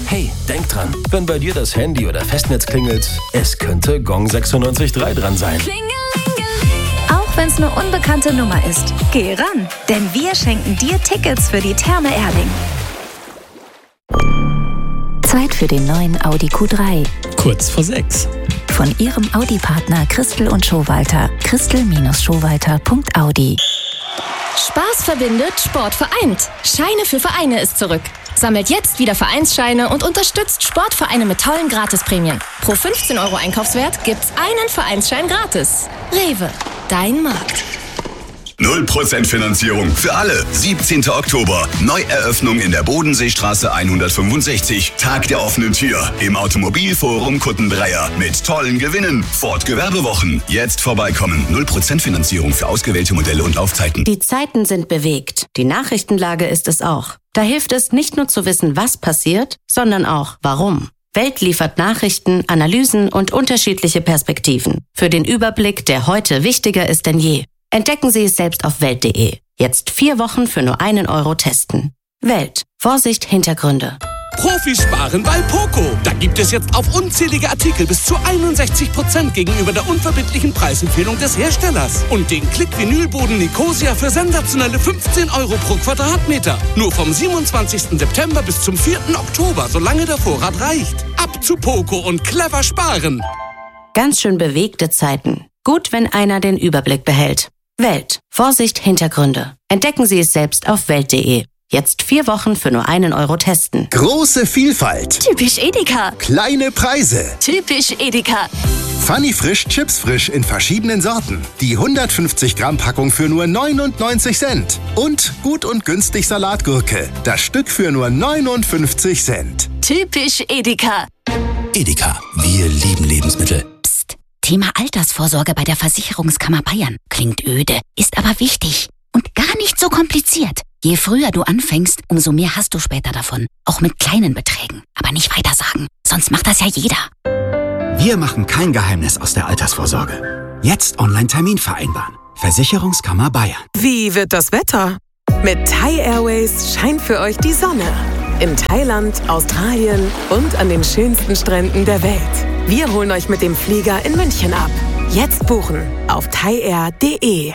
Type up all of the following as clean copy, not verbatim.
Hey, denk dran, wenn bei dir das Handy oder Festnetz klingelt, es könnte Gong 96.3 dran sein. Auch wenn es eine unbekannte Nummer ist, geh ran, denn wir schenken dir Tickets für die Therme Erding. Zeit für den neuen Audi Q3. Kurz vor 6. Von Ihrem Audi-Partner Christel und Schowalter. Christel-Schowalter.audi. Spaß verbindet, Sport vereint. Scheine für Vereine ist zurück. Sammelt jetzt wieder Vereinsscheine und unterstützt Sportvereine mit tollen Gratisprämien. Pro 15 € Einkaufswert gibt's einen Vereinsschein gratis. Rewe, dein Markt. 0% Finanzierung für alle. 17. Oktober. Neueröffnung in der Bodenseestraße 165. Tag der offenen Tür. Im Automobilforum Kuttenbreier. Mit tollen Gewinnen. Ford Gewerbewochen. Jetzt vorbeikommen. 0% Finanzierung für ausgewählte Modelle und Laufzeiten. Die Zeiten sind bewegt. Die Nachrichtenlage ist es auch. Da hilft es nicht nur zu wissen, was passiert, sondern auch warum. Welt liefert Nachrichten, Analysen und unterschiedliche Perspektiven. Für den Überblick, der heute wichtiger ist denn je. Entdecken Sie es selbst auf Welt.de. Jetzt 4 Wochen für nur 1 € testen. Welt. Vorsicht, Hintergründe. Profis sparen bei Poco. Da gibt es jetzt auf unzählige Artikel bis zu 61% gegenüber der unverbindlichen Preisempfehlung des Herstellers. Und den Klick-Vinylboden Nicosia für sensationelle 15 € pro Quadratmeter. Nur vom 27. September bis zum 4. Oktober, solange der Vorrat reicht. Ab zu Poco und clever sparen. Ganz schön bewegte Zeiten. Gut, wenn einer den Überblick behält. Welt. Vorsicht, Hintergründe. Entdecken Sie es selbst auf Welt.de. Jetzt 4 Wochen für nur 1 € testen. Große Vielfalt. Typisch Edeka. Kleine Preise. Typisch Edeka. Funny Frisch, Chips frisch in verschiedenen Sorten. Die 150 Gramm Packung für nur 99 Cent. Und gut und günstig Salatgurke. Das Stück für nur 59 Cent. Typisch Edeka. Edeka, wir lieben Lebensmittel. Thema Altersvorsorge bei der Versicherungskammer Bayern. Klingt öde, ist aber wichtig und gar nicht so kompliziert. Je früher du anfängst, umso mehr hast du später davon. Auch mit kleinen Beträgen. Aber nicht weitersagen, sonst macht das ja jeder. Wir machen kein Geheimnis aus der Altersvorsorge. Jetzt Online-Termin vereinbaren. Versicherungskammer Bayern. Wie wird das Wetter? Mit Thai Airways scheint für euch die Sonne. In Thailand, Australien und an den schönsten Stränden der Welt. Wir holen euch mit dem Flieger in München ab. Jetzt buchen auf thaiair.de.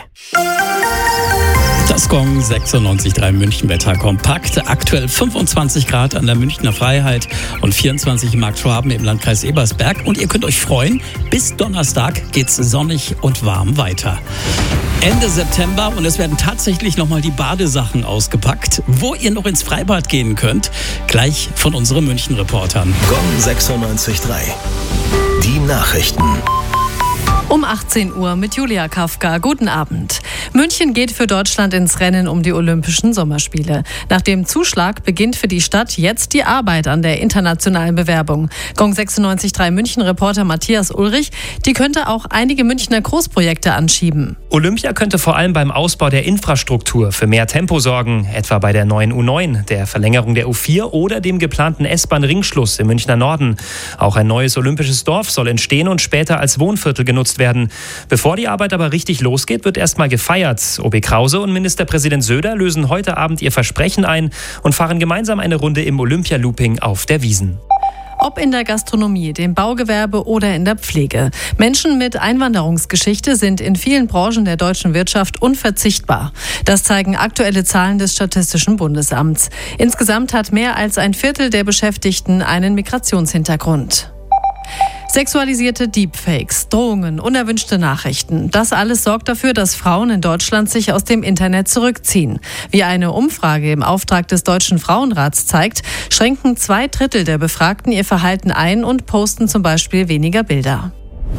Das Gong 96.3 München-Wetter kompakt. Aktuell 25 Grad an der Münchner Freiheit und 24 im Markt Schwaben im Landkreis Ebersberg. Und ihr könnt euch freuen, bis Donnerstag geht's sonnig und warm weiter. Ende September und es werden tatsächlich nochmal die Badesachen ausgepackt, wo ihr noch ins Freibad gehen könnt. Gleich von unseren München-Reportern. Gong 96.3. Die Nachrichten. Um 18 Uhr mit Julia Kafka. Guten Abend. München geht für Deutschland ins Rennen um die Olympischen Sommerspiele. Nach dem Zuschlag beginnt für die Stadt jetzt die Arbeit an der internationalen Bewerbung. Gong 96.3 München-Reporter Matthias Ulrich, die könnte auch einige Münchner Großprojekte anschieben. Olympia könnte vor allem beim Ausbau der Infrastruktur für mehr Tempo sorgen, etwa bei der neuen U9, der Verlängerung der U4 oder dem geplanten S-Bahn-Ringschluss im Münchner Norden. Auch ein neues olympisches Dorf soll entstehen und später als Wohnviertel genutzt werden. Bevor die Arbeit aber richtig losgeht, wird erstmal gefeiert. OB Krause und Ministerpräsident Söder lösen heute Abend ihr Versprechen ein und fahren gemeinsam eine Runde im Olympia-Looping auf der Wiesn. Ob in der Gastronomie, dem Baugewerbe oder in der Pflege. Menschen mit Einwanderungsgeschichte sind in vielen Branchen der deutschen Wirtschaft unverzichtbar. Das zeigen aktuelle Zahlen des Statistischen Bundesamts. Insgesamt hat mehr als ein Viertel der Beschäftigten einen Migrationshintergrund. Sexualisierte Deepfakes, Drohungen, unerwünschte Nachrichten. Das alles sorgt dafür, dass Frauen in Deutschland sich aus dem Internet zurückziehen. Wie eine Umfrage im Auftrag des Deutschen Frauenrats zeigt, schränken 2/3 der Befragten ihr Verhalten ein und posten zum Beispiel weniger Bilder.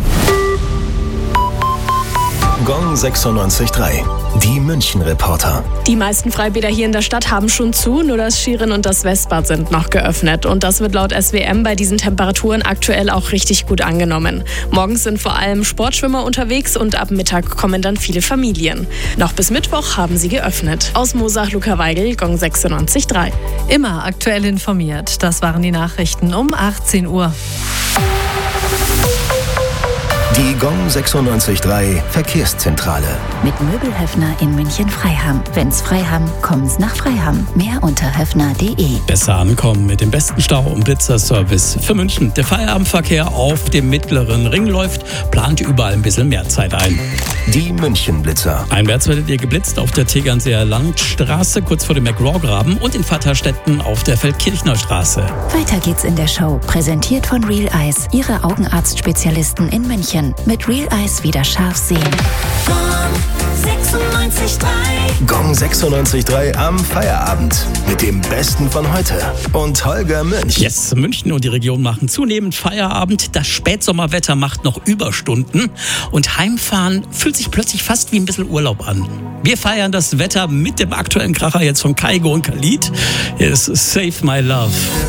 Gong 96.3. Die München-Reporter. Die meisten Freibäder hier in der Stadt haben schon zu, nur das Schieren und das Westbad sind noch geöffnet. Und das wird laut SWM bei diesen Temperaturen aktuell auch richtig gut angenommen. Morgens sind vor allem Sportschwimmer unterwegs und ab Mittag kommen dann viele Familien. Noch bis Mittwoch haben sie geöffnet. Aus Moosach, Luca Weigel, Gong 96.3. Immer aktuell informiert. Das waren die Nachrichten um 18 Uhr. Die Gong 96.3 Verkehrszentrale. Mit Möbelhöfner in München-Freiham. Wenn's Freiham, kommen's nach Freiham. Mehr unter höfner.de. Besser ankommen mit dem besten Stau- und Blitzerservice für München. Der Feierabendverkehr auf dem mittleren Ring läuft, plant überall ein bisschen mehr Zeit ein. Die München-Blitzer. Einwärts werdet ihr geblitzt auf der Tegernseer Landstraße, kurz vor dem McGraw-Graben und in Vaterstetten auf der Feldkirchner Straße. Weiter geht's in der Show. Präsentiert von Real Eyes, Ihre Augenarztspezialisten in München. Mit Real Eyes wieder scharf sehen. Gong 96.3 am Feierabend. Mit dem Besten von heute. Und Holger Münch. Yes, München und die Region machen zunehmend Feierabend. Das Spätsommerwetter macht noch Überstunden. Und Heimfahren fühlt sich plötzlich fast wie ein bisschen Urlaub an. Wir feiern das Wetter mit dem aktuellen Kracher jetzt von Kaigo und Khalid. Hier ist Save My Love.